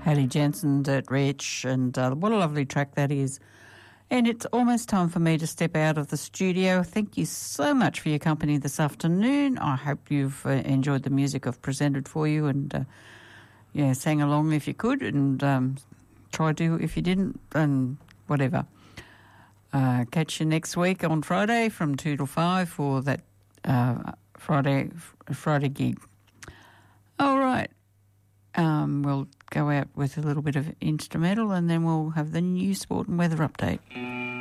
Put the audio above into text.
Haley Jensen, Dirt Rich, and what a lovely track that is. And it's almost time for me to step out of the studio. Thank you so much for your company this afternoon. I hope you've enjoyed the music I've presented for you, and sang along if you could, and try to if you didn't, and whatever. Catch you next week on Friday from 2 to 5 for that Friday gig. All right. We'll go out with a little bit of instrumental, and then we'll have the new sport and weather update.